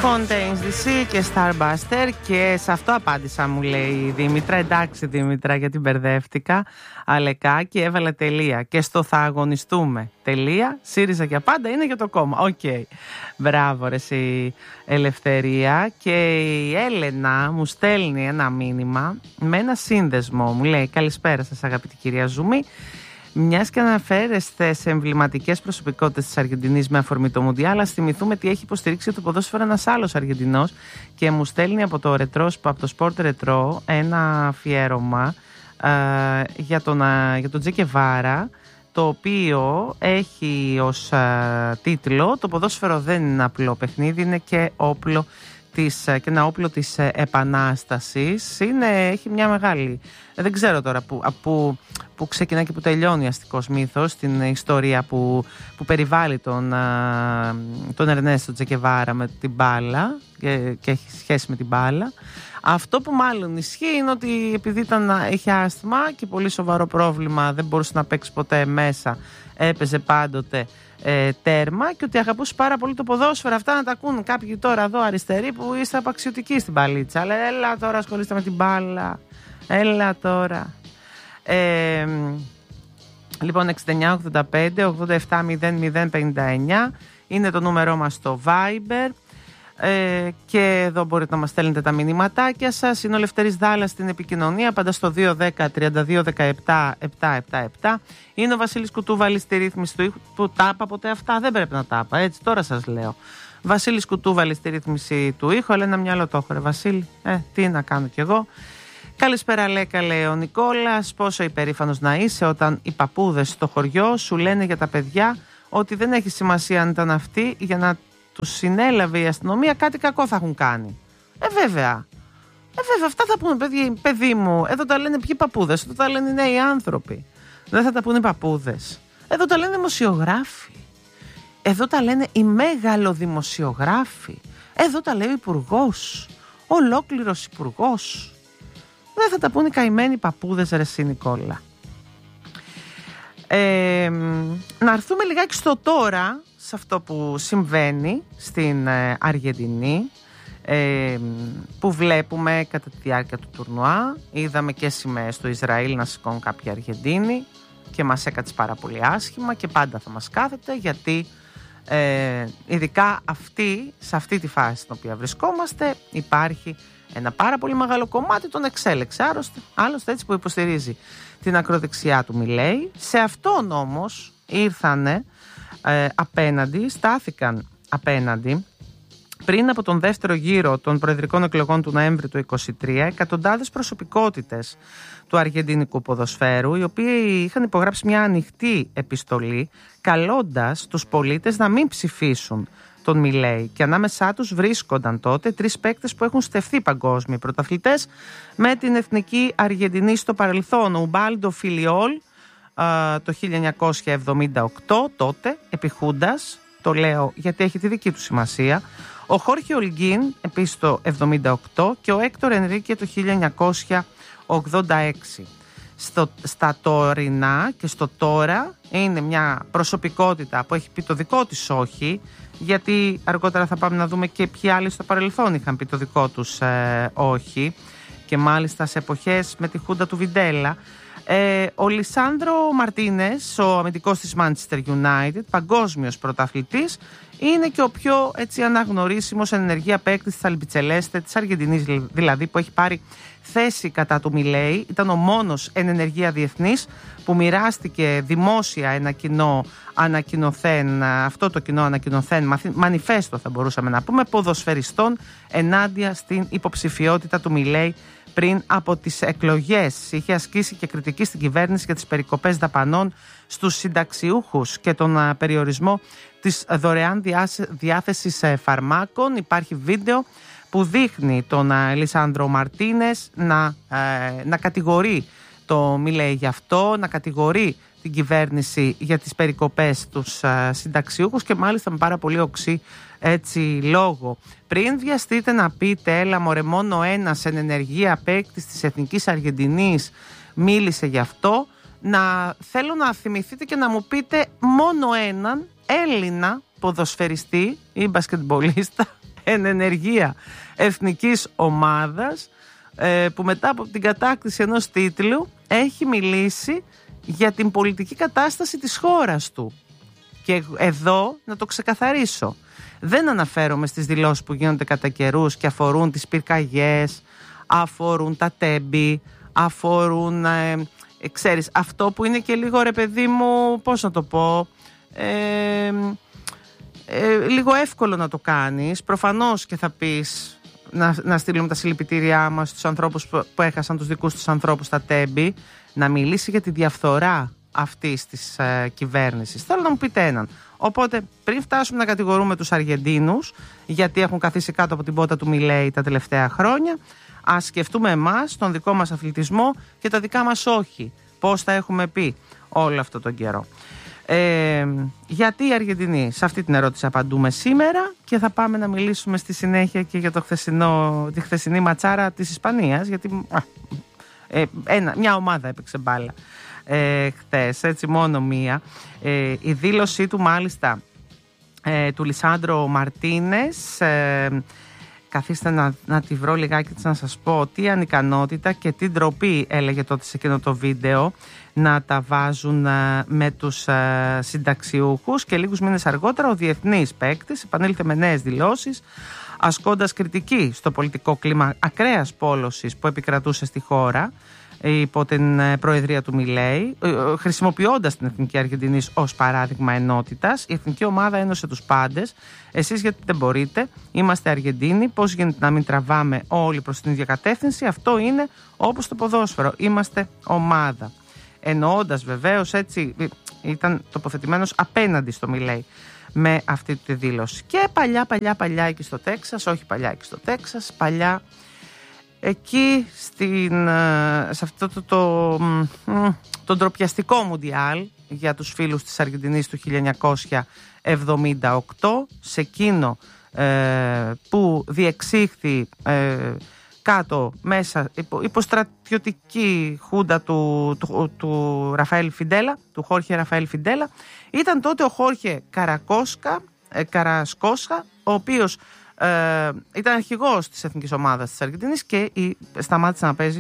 Fontaine's DC και Starbuster, και σε αυτό απάντησα, μου λέει η Δήμητρα. Εντάξει Δήμητρα, γιατί μπερδεύτηκα. Αλεκάκι, έβαλε τελεία. Και στο θα αγωνιστούμε. Τελεία, ΣΥΡΙΖΑ για πάντα είναι για το κόμμα. Οκ. Μπράβο ρε εσύ Ελευθερία. Και η Έλενα μου στέλνει ένα μήνυμα με ένα σύνδεσμο. Μου λέει καλησπέρα σας αγαπητή κυρία Ζουμί. Μιας και αναφέρεστε σε εμβληματικές προσωπικότητες της Αργεντινής με αφορμή το Μουντιάλ, ας θυμηθούμε τι έχει υποστηρίξει το ποδόσφαιρο ένας άλλος Αργεντινός, και μου στέλνει από το Sport Retro ένα αφιέρωμα για τον Τζε Γκεβάρα, το οποίο έχει ως τίτλο «Το ποδόσφαιρο δεν είναι απλό παιχνίδι, είναι και όπλο και ένα όπλο της επανάστασης». Έχει μια μεγάλη, δεν ξέρω τώρα που ξεκινάει και που τελειώνει ο αστικός μύθος, την ιστορία που περιβάλλει τον Ερνέστο Τζε Γκεβάρα με την μπάλα και έχει σχέση με την μπάλα. Αυτό που μάλλον ισχύει είναι ότι επειδή είχε άσθμα και πολύ σοβαρό πρόβλημα, δεν μπορούσε να παίξει ποτέ μέσα, έπαιζε πάντοτε τέρμα, και ότι αγαπούσε πάρα πολύ το ποδόσφαιρο. Αυτά να τα ακούν κάποιοι τώρα εδώ αριστεροί που είστε απαξιωτικοί στην παλίτσα. Αλλά έλα τώρα, ασχολείστε με την μπάλα. Έλα τώρα. Λοιπόν, 6985-870059 είναι το νούμερό μας στο Viber. Και εδώ μπορείτε να μας στέλνετε τα μηνύματάκια σας. Είναι ο Λευτέρης Δάλλας στην επικοινωνία, πάντα στο 210-3217-777. Είναι ο Βασίλης Κουτούβαλης στη ρύθμιση του ήχου. Που τάπα ποτέ αυτά, δεν πρέπει να τάπα, έτσι τώρα σας λέω. Βασίλης Κουτούβαλης στη ρύθμιση του ήχου. Αλλά ένα μυαλό το έχω ρε Βασίλη, τι να κάνω κι εγώ. Καλησπέρα Λέκα, λέει ο Νικόλας. Πόσο υπερήφανος να είσαι όταν οι παππούδες στο χωριό σου λένε για τα παιδιά ότι δεν έχει σημασία αν ήταν αυτοί, για να τους συνέλαβε η αστυνομία κάτι κακό θα έχουν κάνει. Βέβαια, αυτά θα πούνε παιδί μου. Εδώ τα λένε ποιοι παππούδες, εδώ τα λένε οι νέοι άνθρωποι. Δεν θα τα πούνε οι παππούδες. Εδώ τα λένε δημοσιογράφοι. Εδώ τα λένε οι μεγαλοδημοσιογράφοι. Εδώ τα λέει ο υπουργός, ολόκληρος υπουργός. Δεν θα τα πούνε οι καημένοι παππούδες ρε εσύ Νικόλα. Να έρθουμε λιγάκι στο τώρα, σε αυτό που συμβαίνει στην Αργεντινή, που βλέπουμε κατά τη διάρκεια του τουρνουά. Είδαμε και σημαίες στο Ισραήλ να σηκώνουν κάποιοι Αργεντίνοι και μας έκατσε πάρα πολύ άσχημα, και πάντα θα μας κάθεται, γιατί ειδικά σε αυτή τη φάση στην οποία βρισκόμαστε υπάρχει ένα πάρα πολύ μεγάλο κομμάτι τον εξέλεξε άλλωστε έτσι, που υποστηρίζει την ακροδεξιά του Μιλέη. Σε αυτόν όμως στάθηκαν απέναντι πριν από τον δεύτερο γύρο των προεδρικών εκλογών του Νοέμβρη του 2023 εκατοντάδες προσωπικότητες του αργεντινικού ποδοσφαίρου, οι οποίοι είχαν υπογράψει μια ανοιχτή επιστολή καλώντας τους πολίτες να μην ψηφίσουν τον Μιλέη, και ανάμεσά τους βρίσκονταν τότε 3 παίκτες που έχουν στεφθεί παγκόσμιοι πρωταθλητές με την εθνική Αργεντινή στο παρελθόν. Ο Ουμπάλντο Φιλιόλ το 1978 τότε επιχούντας, το λέω γιατί έχει τη δική του σημασία, ο Χόρχε Ολγκίν επίσης το 1978 και ο Έκτορ Ενρίκε το 1986. Στα τωρινά και στο τώρα είναι μια προσωπικότητα που έχει πει το δικό της όχι, γιατί αργότερα θα πάμε να δούμε και ποιοι άλλοι στο παρελθόν είχαν πει το δικό τους όχι, και μάλιστα σε εποχές με τη χούντα του Βιντέλα. Ο Λισάνδρο Μαρτίνες, ο αμυντικός της Manchester United, παγκόσμιος πρωταθλητής, είναι και ο πιο έτσι αναγνωρίσιμος εν ενεργεία παίκτης της Αλμπιτσελέστε, της Αργεντινής δηλαδή, που έχει πάρει θέση κατά του Μιλέη. Ήταν ο μόνος εν ενεργεία διεθνής που μοιράστηκε δημόσια ένα κοινό ανακοινωθέν, αυτό το κοινό ανακοινωθέν μανιφέστο θα μπορούσαμε να πούμε, ποδοσφαιριστών ενάντια στην υποψηφιότητα του Μιλέη πριν από τις εκλογές. Είχε ασκήσει και κριτική στην κυβέρνηση για τις περικοπές δαπανών στους συνταξιούχους και τον περιορισμό της δωρεάν διάθεσης φαρμάκων. Υπάρχει βίντεο που δείχνει τον Λισάνδρο Μαρτίνες να κατηγορεί το Μιλέη γι' αυτό, να κατηγορεί την κυβέρνηση για τις περικοπές στους συνταξιούχους, και μάλιστα με πάρα πολύ οξύ έτσι λόγο. Πριν βιαστείτε να πείτε έλα μωρέ, μόνο ένας εν ενεργεία παίκτης της Εθνικής Αργεντινής μίλησε γι' αυτό, θέλω να θυμηθείτε και να μου πείτε μόνο έναν Έλληνα ποδοσφαιριστή ή μπασκετμπολίστα εν ενεργεία εθνικής ομάδας, που μετά από την κατάκτηση ενός τίτλου έχει μιλήσει για την πολιτική κατάσταση της χώρας του. Και εδώ να το ξεκαθαρίσω, δεν αναφέρομαι στις δηλώσεις που γίνονται κατά καιρούς και αφορούν τις πυρκαγιές, αφορούν τα τέμπη, αφορούν, ξέρεις, αυτό που είναι και λίγο, ρε παιδί μου, πώς να το πω, λίγο εύκολο να το κάνεις. Προφανώς και θα πεις να στείλουμε τα συλληπιτήριά μας στους ανθρώπους που έχασαν τους δικούς τους ανθρώπους στα τέμπη, να μιλήσει για τη διαφθορά αυτής της κυβέρνησης. Θέλω να μου πείτε έναν. Οπότε, πριν φτάσουμε να κατηγορούμε τους Αργεντίνους, γιατί έχουν καθίσει κάτω από την πότα του Μιλέη τα τελευταία χρόνια, ας σκεφτούμε εμάς, τον δικό μας αθλητισμό και τα δικά μας όχι. Πώς θα έχουμε πει όλο αυτό τον καιρό. Γιατί οι Αργεντινοί? Σε αυτή την ερώτηση απαντούμε σήμερα και θα πάμε να μιλήσουμε στη συνέχεια και για τη χθεσινή ματσάρα της Ισπανίας, γιατί μια ομάδα έπαιξε μπάλα χθες, έτσι, μόνο μία. Η δήλωσή του μάλιστα του Λισάντρο Μαρτίνες, καθίστε να τη βρω λιγάκι να σας πω, τι ανικανότητα και τι ντροπή, έλεγε τότε σε εκείνο το βίντεο, να τα βάζουν με τους συνταξιούχους. Και λίγους μήνες αργότερα ο διεθνής παίκτης επανήλθε με νέες δηλώσεις, ασκώντας κριτική στο πολιτικό κλίμα ακραίας πόλωσης που επικρατούσε στη χώρα υπό την προεδρία του Μιλέη, χρησιμοποιώντας την Εθνική Αργεντινής ως παράδειγμα ενότητας. Η εθνική ομάδα ένωσε τους πάντες. Εσείς γιατί δεν μπορείτε? Είμαστε Αργεντίνοι. Πώς γίνεται να μην τραβάμε όλοι προς την ίδια κατεύθυνση? Αυτό είναι όπως το ποδόσφαιρο. Είμαστε ομάδα. Εννοώντας βεβαίως, έτσι, ήταν τοποθετημένος απέναντι στο Μιλέη με αυτή τη δήλωση. Και παλιά εκεί στο Τέξας, όχι παλιά εκεί στο Τέξας, παλιά εκεί σε αυτό το ντροπιαστικό μουντιάλ για τους φίλους της Αργεντινής του 1978, σε εκείνο που διεξήχθη κάτω μέσα υποστρατιωτική χούντα του Ραφαέλ Φιντέλα, του Χόρχε Ραφαέλ Φιντέλα. Ήταν τότε ο Χόρχε Καρασκόσκα, ο οποίος ήταν αρχηγός της εθνικής ομάδας της Αργεντινής και σταμάτησε να παίζει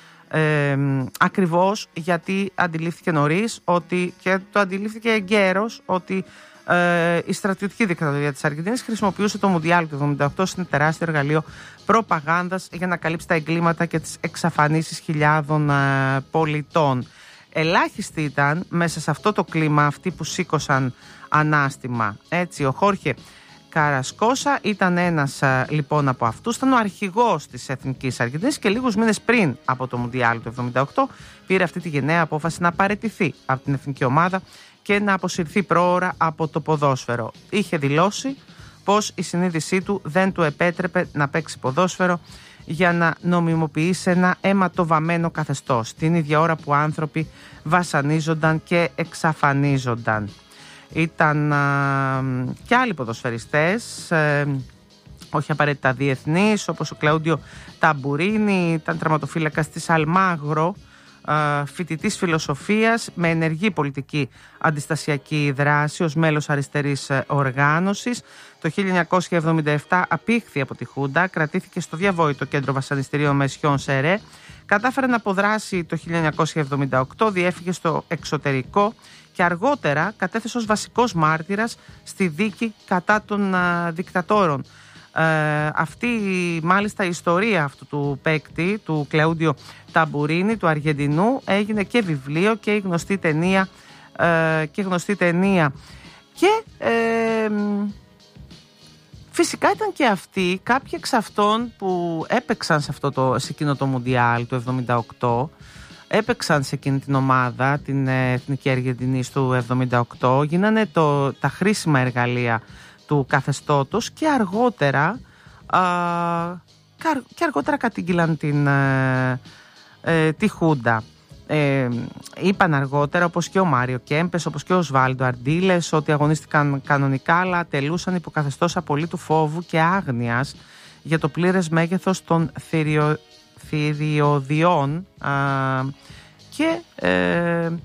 ακριβώς γιατί αντιλήφθηκε νωρίς και το αντιλήφθηκε εγκαίρος ότι η στρατιωτική δικτατορία της Αργεντινής χρησιμοποιούσε το Μουντιάλ του 1978 στην τεράστιο εργαλείο προπαγάνδας για να καλύψει τα εγκλήματα και τις εξαφανίσεις χιλιάδων πολιτών. Ελάχιστοι ήταν μέσα σε αυτό το κλίμα αυτοί που σήκωσαν ανάστημα. Έτσι, ο Χόρχε Καρασκόσα ήταν ένας λοιπόν από αυτούς, ήταν ο αρχηγός της Εθνικής Αργεντινής και λίγους μήνες πριν από το Μουντιάλ του 1978 πήρε αυτή τη γενναία απόφαση να παραιτηθεί από την εθνική ομάδα και να αποσυρθεί προώρα από το ποδόσφαιρο. Είχε δηλώσει πως η συνείδησή του δεν του επέτρεπε να παίξει ποδόσφαιρο για να νομιμοποιήσει ένα αιματοβαμμένο καθεστώς, την ίδια ώρα που άνθρωποι βασανίζονταν και εξαφανίζονταν. Ήταν και άλλοι ποδοσφαιριστές, όχι απαραίτητα διεθνείς, όπως ο Κλαούντιο Ταμπουρίνι, ήταν τερματοφύλακας της Αλμάγρο, φοιτητής φιλοσοφίας με ενεργή πολιτική αντιστασιακή δράση ως μέλος αριστερής οργάνωσης. Το 1977 απήχθη από τη Χούντα, κρατήθηκε στο διαβόητο κέντρο βασανιστήριων Μεσιόν Σερέ, κατάφερε να αποδράσει το 1978, διέφυγε στο εξωτερικό και αργότερα κατέθεσε ως βασικός μάρτυρας στη δίκη κατά των δικτατόρων. Αυτή μάλιστα η ιστορία αυτού του παίκτη, του Κλαούντιο Ταμπουρίνι, του Αργεντινού, έγινε και βιβλίο και γνωστή ταινία. Και φυσικά ήταν και αυτοί, κάποιοι εξ αυτών που έπαιξαν σε εκείνο το Μουντιάλ του 1978, έπαιξαν σε εκείνη την ομάδα, την Εθνική Αργεντινής του 1978, γίνανε τα χρήσιμα εργαλεία του καθεστώτος και αργότερα κατήγγυλαν τη Χούντα. Είπαν αργότερα, όπως και ο Μάριο Κέμπες, όπως και ο Οσβάλντο Αρντίλες, ότι αγωνίστηκαν κανονικά αλλά τελούσαν υποκαθεστώς απολύτου φόβου και άγνοιας για το πλήρες μέγεθος των θηριωδιών και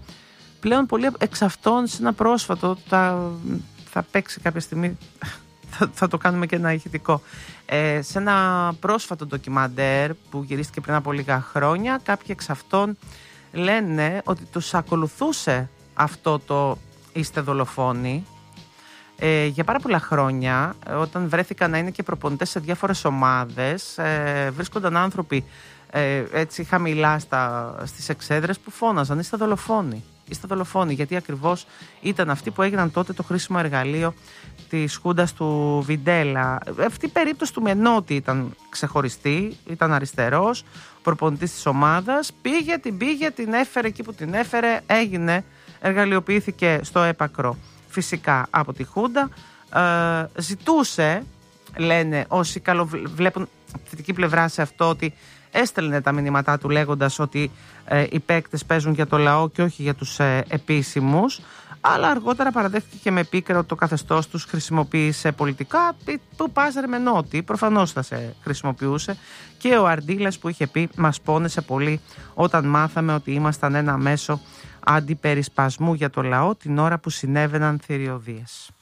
πλέον πολλοί εξ αυτών σε ένα πρόσφατο θα παίξει κάποια στιγμή, θα το κάνουμε και ένα ηχητικό. Σε ένα πρόσφατο ντοκιμαντέρ που γυρίστηκε πριν από λίγα χρόνια, κάποιοι εξ αυτών λένε ότι τους ακολουθούσε αυτό το «Είστε δολοφόνοι». Για πάρα πολλά χρόνια, όταν βρέθηκαν να είναι και προπονητές σε διάφορες ομάδες, βρίσκονταν άνθρωποι έτσι χαμηλά στις εξέδρες που φώναζαν «Είστε δολοφόνοι». Είστε δολοφόνοι, γιατί ακριβώς ήταν αυτοί που έγιναν τότε το χρήσιμο εργαλείο της χούντας του Βιντέλα. Αυτή η περίπτωση του Μενότη ήταν ξεχωριστή, ήταν αριστερός, προπονητής της ομάδας, πήγε, την έφερε εκεί που την έφερε, εργαλειοποιήθηκε στο έπακρο φυσικά από τη χούντα, ζητούσε, λένε όσοι βλέπουν θετική πλευρά σε αυτό, ότι έστελνε τα μηνύματά του λέγοντας ότι οι παίκτες παίζουν για το λαό και όχι για τους επίσημους, αλλά αργότερα παραδέχτηκε και με πίκρα ότι το καθεστώς τους χρησιμοποίησε πολιτικά. Του Πάζερ Μενότη προφανώς θα σε χρησιμοποιούσε, και ο Αρντίλας που είχε πει «Μας πόνεσε πολύ όταν μάθαμε ότι ήμασταν ένα μέσο αντιπερισπασμού για το λαό την ώρα που συνέβαιναν θηριωδίες».